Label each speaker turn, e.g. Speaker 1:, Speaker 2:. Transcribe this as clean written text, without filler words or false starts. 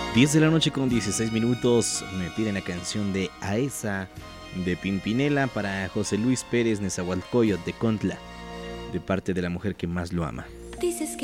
Speaker 1: 10 de la noche con 16 minutos. Me piden la canción de Aesa de Pimpinela para José Luis Pérez Nezahualcóyotl de Contla, de parte de la mujer que más lo ama.
Speaker 2: Dices